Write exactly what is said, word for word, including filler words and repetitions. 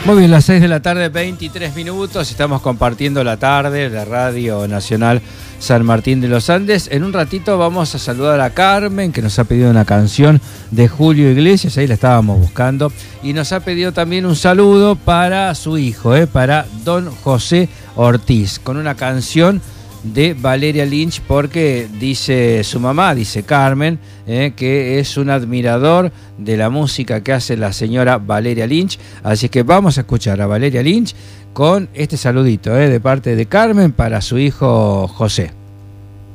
Muy bien, las seis de la tarde, veintitrés minutos. Estamos compartiendo la tarde de Radio Nacional San Martín de los Andes. En un ratito vamos a saludar a Carmen, que nos ha pedido una canción de Julio Iglesias. Ahí la estábamos buscando. Y nos ha pedido también un saludo para su hijo, eh, para don José Ortiz, con una canción de Valeria Lynch, porque dice su mamá, dice Carmen, eh, que es un admirador de la música que hace la señora Valeria Lynch. Así que vamos a escuchar a Valeria Lynch con este saludito eh, de parte de Carmen para su hijo José.